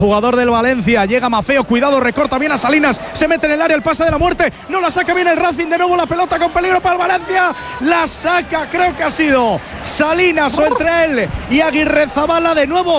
Jugador del Valencia, llega Mafeo, cuidado, recorta bien a Salinas, se mete en el área, el pase de la muerte, no la saca bien el Racing, de nuevo la pelota con peligro para el Valencia, la saca, creo que ha sido Salinas o entre él y Aguirrezabala de nuevo.